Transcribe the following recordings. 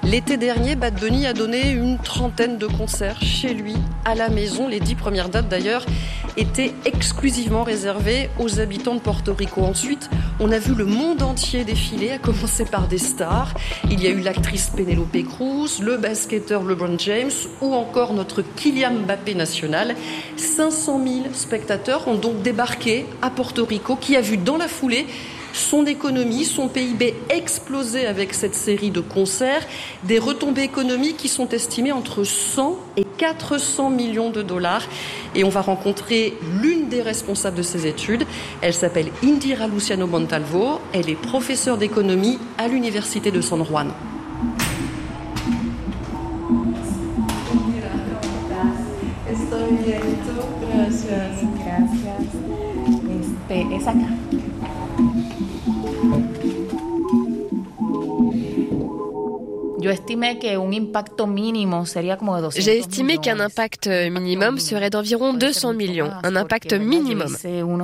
L'été dernier, Bad Bunny a donné une trentaine de concerts chez lui, à la maison. Les 10 premières dates d'ailleurs étaient exclusivement réservées aux habitants de Porto Rico. Ensuite, on a vu le monde entier défiler, à commencer par des stars. Il y a eu l'actrice Penélope Cruz, le basketteur LeBron James ou encore notre Kylian Mbappé national. 500 000 spectateurs ont donc débarqué à Porto Rico, qui a vu dans la foulée son économie, son PIB exploser avec cette série de concerts, des retombées économiques qui sont estimées entre 100 et 400 millions de dollars. Et on va rencontrer l'une des responsables de ces études. Elle s'appelle Indira Luciano Montalvo. Elle est professeure d'économie à l'Université de San Juan. J'ai estimé qu'un impact minimum serait d'environ 200 millions, un impact minimum.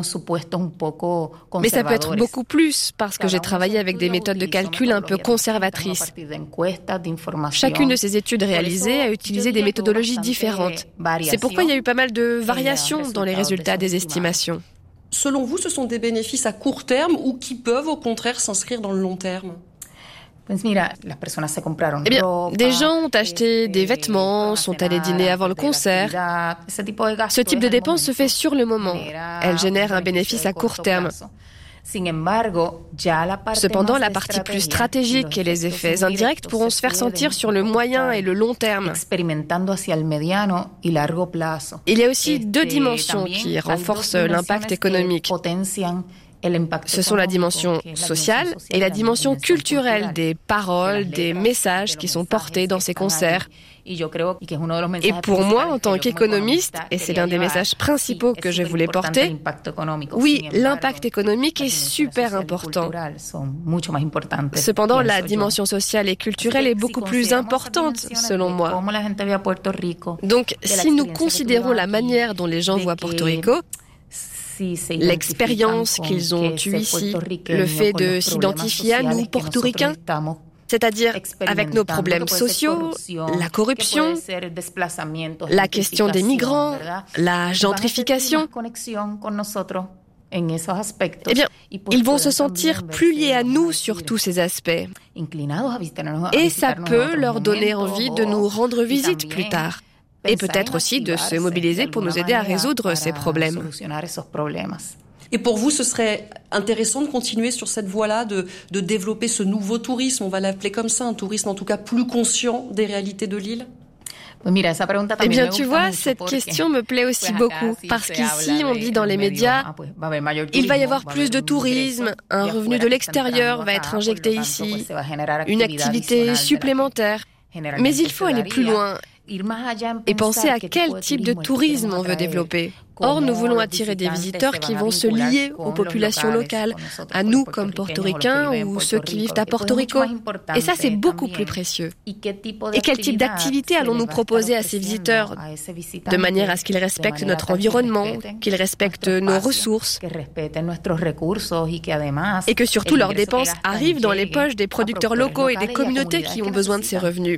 Mais ça peut être beaucoup plus parce que j'ai travaillé avec des méthodes de calcul un peu conservatrices. Chacune de ces études réalisées a utilisé des méthodologies différentes. C'est pourquoi il y a eu pas mal de variations dans les résultats des estimations. Selon vous, ce sont des bénéfices à court terme ou qui peuvent au contraire s'inscrire dans le long terme ? Eh bien, des gens ont acheté des vêtements, sont allés dîner avant le concert. Ce type de dépense se fait sur le moment. Elle génère un bénéfice à court terme. Cependant, la partie plus stratégique et les effets indirects pourront se faire sentir sur le moyen et le long terme. Il y a aussi deux dimensions qui renforcent l'impact économique. Ce sont la dimension sociale et la dimension culturelle des paroles, des messages qui sont portés dans ces concerts. Et pour moi, en tant qu'économiste, et c'est l'un des messages principaux que je voulais porter, oui, l'impact économique est super important. Cependant, la dimension sociale et culturelle est beaucoup plus importante, selon moi. Donc, si nous considérons la manière dont les gens voient Porto Rico, l'expérience qu'ils ont eue ici, le fait de s'identifier à nous, portoricains, c'est-à-dire avec nos problèmes sociaux, la corruption, la question des migrants, la gentrification, eh bien, ils vont se sentir plus liés à nous sur tous ces aspects. Et ça peut leur donner envie de nous rendre visite plus tard. Et peut-être aussi de se mobiliser pour nous aider à résoudre ces problèmes. Et pour vous, ce serait intéressant de continuer sur cette voie-là, de développer ce nouveau tourisme, on va l'appeler comme ça, un tourisme en tout cas plus conscient des réalités de l'île ? Eh bien, tu vois, cette question me plaît aussi beaucoup, parce qu'ici, on dit dans les médias, il va y avoir plus de tourisme, un revenu de l'extérieur va être injecté ici, une activité supplémentaire. Mais il faut aller plus loin et penser à quel type de tourisme on veut développer. Or, nous voulons attirer des visiteurs qui vont se lier aux populations locales, à nous comme portoricains ou ceux qui vivent à Porto Rico. Et ça, c'est beaucoup plus précieux. Et quel type d'activité allons-nous proposer à ces visiteurs, de manière à ce qu'ils respectent notre environnement, qu'ils respectent nos ressources, et que surtout leurs dépenses arrivent dans les poches des producteurs locaux et des communautés qui ont besoin de ces revenus.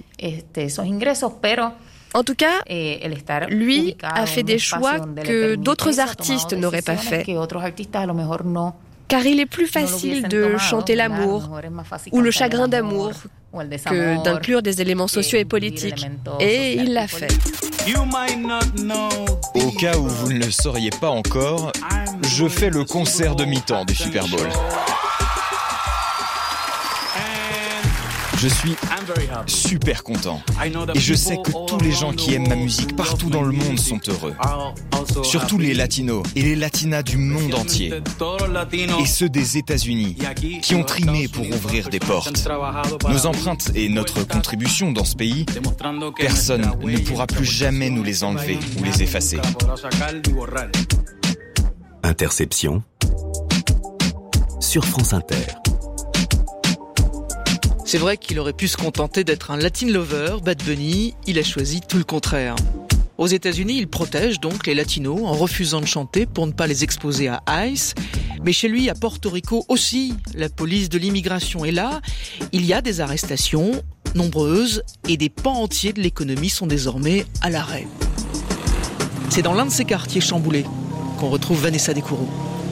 En tout cas, lui a fait des choix que d'autres artistes n'auraient pas fait. Car il est plus facile de chanter l'amour ou le chagrin d'amour que d'inclure des éléments sociaux et politiques. Et il l'a fait. Au cas où vous ne le sauriez pas encore, je fais le concert de mi-temps du Super Bowl. Je suis super content et je sais que tous les gens qui aiment ma musique partout dans le monde sont heureux. Surtout les latinos et les latinas du monde entier et ceux des États-Unis qui ont trimé pour ouvrir des portes. Nos empreintes et notre contribution dans ce pays, personne ne pourra plus jamais nous les enlever ou les effacer. Interception sur France Inter. C'est vrai qu'il aurait pu se contenter d'être un Latin lover, Bad Bunny, il a choisi tout le contraire. Aux États-Unis, il protège donc les latinos en refusant de chanter pour ne pas les exposer à ICE. Mais chez lui, à Porto Rico aussi, la police de l'immigration est là. Il y a des arrestations, nombreuses et des pans entiers de l'économie sont désormais à l'arrêt. C'est dans l'un de ces quartiers chamboulés qu'on retrouve Vanessa Descoureaux.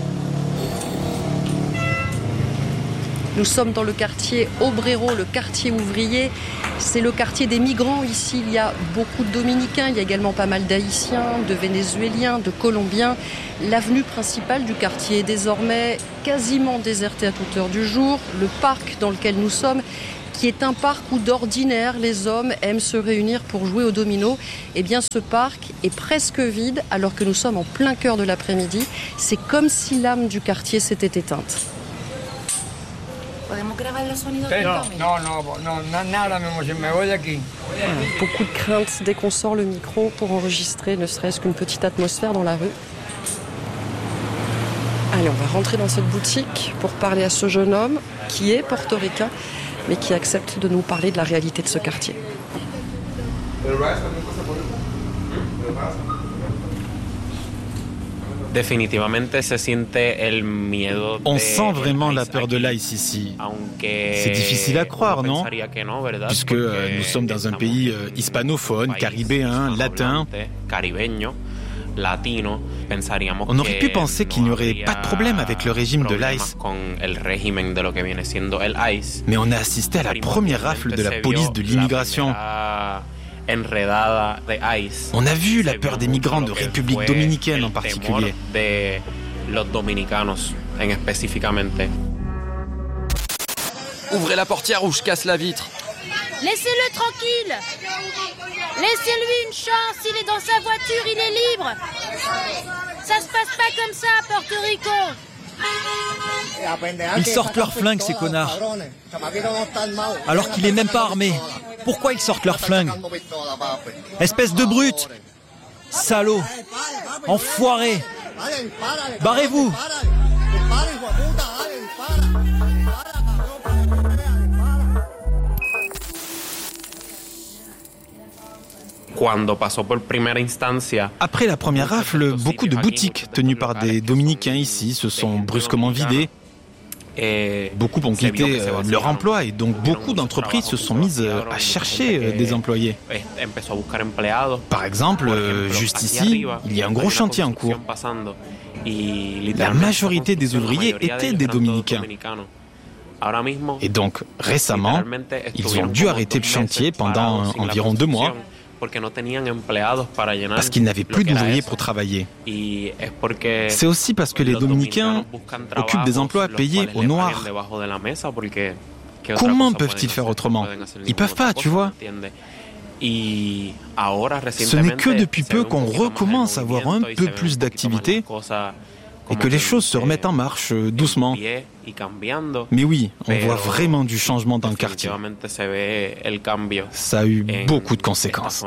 Nous sommes dans le quartier Obrero, le quartier ouvrier. C'est le quartier des migrants. Ici, il y a beaucoup de Dominicains. Il y a également pas mal d'Haïtiens, de Vénézuéliens, de Colombiens. L'avenue principale du quartier est désormais quasiment désertée à toute heure du jour. Le parc dans lequel nous sommes, qui est un parc où d'ordinaire les hommes aiment se réunir pour jouer au domino, eh bien ce parc est presque vide alors que nous sommes en plein cœur de l'après-midi. C'est comme si l'âme du quartier s'était éteinte. Beaucoup de crainte dès qu'on sort le micro pour enregistrer ne serait-ce qu'une petite atmosphère dans la rue. Allez, on va rentrer dans cette boutique pour parler à ce jeune homme qui est portoricain mais qui accepte de nous parler de la réalité de ce quartier. On sent vraiment la peur de l'ICE ici. C'est difficile à croire, non ? Puisque nous sommes dans un pays hispanophone, caribéen, latin. On aurait pu penser qu'il n'y aurait pas de problème avec le régime de l'ICE. Mais on a assisté à la première rafle de la police de l'immigration. On a vu la peur des migrants de République dominicaine en particulier. Ouvrez la portière ou je casse la vitre. Laissez-le tranquille. Laissez-lui une chance, il est dans sa voiture, il est libre. Ça se passe pas comme ça à Porto Rico. Ils sortent leurs flingues, ces connards. Alors qu'il est même pas armé. Pourquoi ils sortent leurs flingues ? Espèce de brute ! Salaud ! Enfoiré ! Barrez-vous ! Après la première rafle, beaucoup de boutiques tenues par des Dominicains ici se sont brusquement vidées. Beaucoup ont quitté leur emploi et donc beaucoup d'entreprises se sont mises à chercher des employés. Par exemple, juste ici, il y a un gros chantier en cours. La majorité des ouvriers étaient des Dominicains. Et donc, récemment, ils ont dû arrêter le chantier pendant environ 2 mois parce qu'ils n'avaient plus d'ouvriers pour travailler. C'est aussi parce que les Dominicains occupent des emplois payés au noir. Comment peuvent-ils faire autrement ? Ils peuvent pas, tu vois. Ce n'est que depuis peu qu'on recommence à avoir un peu plus d'activité et que les choses se remettent en marche doucement. Mais oui, on voit vraiment du changement dans le quartier. Ça a eu beaucoup de conséquences.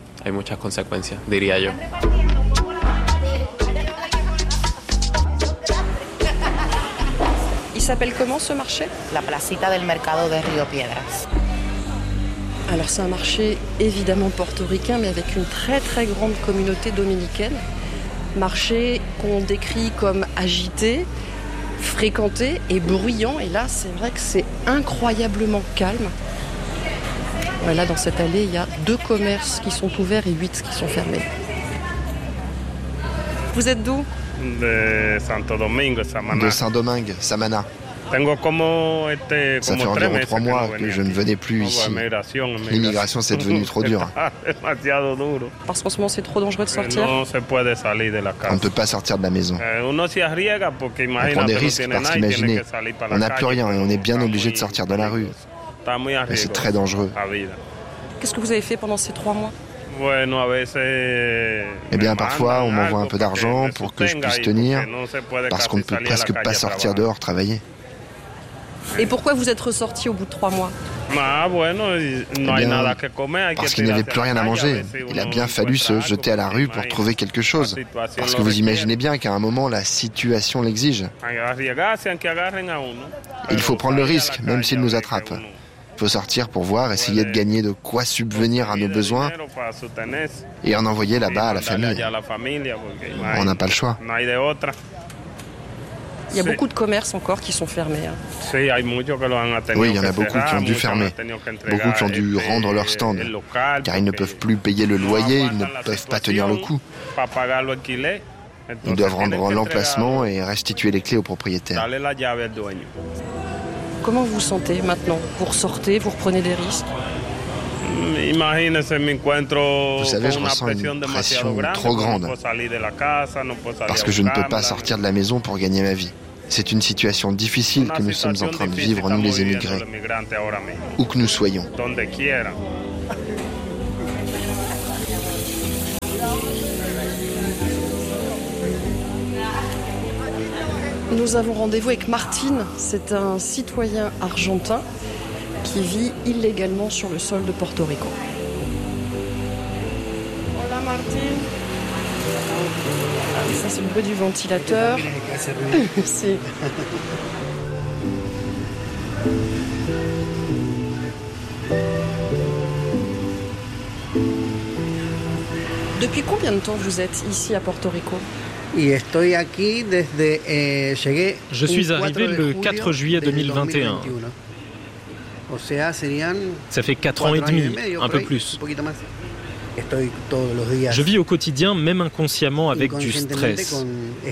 Il s'appelle comment ce marché ? La placita del mercado de Río Piedras. Alors c'est un marché évidemment portoricain mais avec une très très grande communauté dominicaine. Marché qu'on décrit comme agité, fréquenté et bruyant. Et là, c'est vrai que c'est incroyablement calme. Là, dans cette allée, il y a 2 commerces qui sont ouverts et 8 qui sont fermés. Vous êtes d'où ? De Saint-Domingue, Samana. Ça fait environ 3 mois que je ne venais plus ici. L'immigration, c'est devenu trop dur. Parce qu'en ce moment, c'est trop dangereux de sortir. On ne peut pas sortir de la maison. On prend des risques parce qu'imaginez, on n'a plus rien et on est bien obligé de sortir de la rue. Et c'est très dangereux. Qu'est-ce que vous avez fait pendant ces 3 mois ? Eh bien, parfois, on m'envoie un peu d'argent pour que je puisse tenir, parce qu'on ne peut presque pas sortir dehors travailler. Et pourquoi vous êtes ressorti au bout de 3 mois ? Eh bien, parce qu'il n'y avait plus rien à manger. Il a bien fallu se jeter à la rue pour trouver quelque chose. Parce que vous imaginez bien qu'à un moment, la situation l'exige. Il faut prendre le risque, même s'il nous attrape. Il faut sortir pour voir, essayer de gagner de quoi subvenir à nos besoins et en envoyer là-bas à la famille. On n'a pas le choix. Il y a beaucoup de commerces encore qui sont fermés. Oui, il y en a beaucoup qui ont dû fermer. Beaucoup qui ont dû rendre leur stand, car ils ne peuvent plus payer le loyer, ils ne peuvent pas tenir le coup. Ils doivent rendre l'emplacement et restituer les clés au propriétaire. Comment vous vous sentez maintenant? Vous ressortez, vous reprenez des risques? Vous savez, je ressens une pression trop grande, parce que je ne peux pas sortir de la maison pour gagner ma vie. C'est une situation difficile que nous sommes en train de vivre, nous les émigrés, où que nous soyons. Nous avons rendez-vous avec Martin, c'est un citoyen argentin qui vit illégalement sur le sol de Porto Rico. Hola Martin. Ça c'est le bruit du ventilateur. Merci. Depuis combien de temps vous êtes ici à Porto Rico? Je suis arrivé le 4 juillet 2021. Ça fait 4 ans et demi, un peu plus. Je vis au quotidien, même inconsciemment, avec du stress.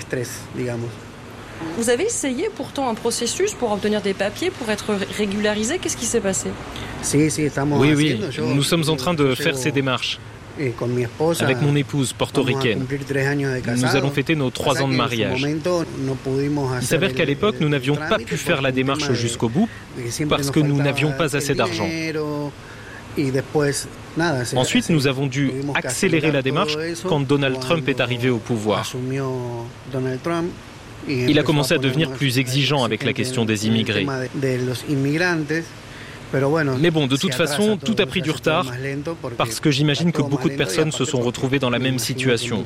Vous avez essayé pourtant un processus pour obtenir des papiers, pour être régularisé. Qu'est-ce qui s'est passé? Oui, nous sommes en train de faire ces démarches. Avec mon épouse portoricaine. Nous allons fêter nos 3 ans de mariage. Il s'avère qu'à l'époque, nous n'avions pas pu faire la démarche jusqu'au bout parce que nous n'avions pas assez d'argent. Ensuite, nous avons dû accélérer la démarche quand Donald Trump est arrivé au pouvoir. Il a commencé à devenir plus exigeant avec la question des immigrés. Mais bon, de toute façon, tout a pris du retard parce que j'imagine que beaucoup de personnes se sont retrouvées dans la même situation.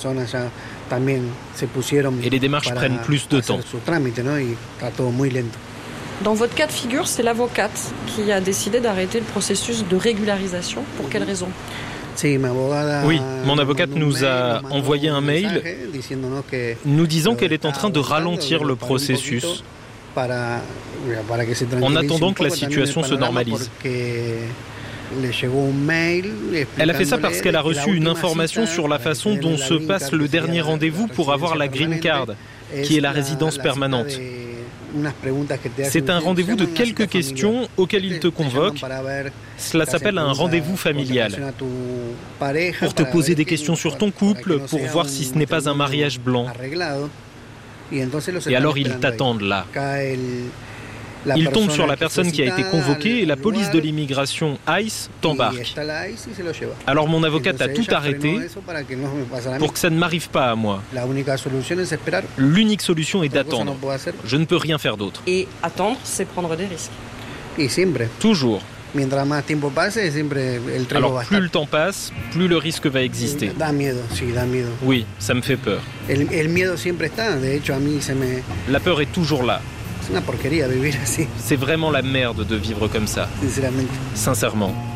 Et les démarches prennent plus de temps. Dans votre cas de figure, c'est l'avocate qui a décidé d'arrêter le processus de régularisation. Pour quelle raison? Oui, mon avocate nous a envoyé un mail nous disant qu'elle est en train de ralentir le processus en attendant que la situation se normalise. Elle a fait ça parce qu'elle a reçu une information sur la façon dont se passe le dernier rendez-vous pour avoir la green card, qui est la résidence permanente. C'est un rendez-vous de quelques questions auxquelles il te convoque. Cela s'appelle un rendez-vous familial. Pour te poser des questions sur ton couple, pour voir si ce n'est pas un mariage blanc. Et alors ils t'attendent là. Ils tombent sur la personne qui a été convoquée et la police de l'immigration ICE t'embarque. Alors mon avocate a tout arrêté pour que ça ne m'arrive pas à moi. L'unique solution est d'attendre. Je ne peux rien faire d'autre. Et attendre, c'est prendre des risques. Toujours. Alors plus le temps passe, plus le risque va exister. Oui, ça me fait peur. La peur est toujours là. C'est vraiment la merde de vivre comme ça. Sincèrement.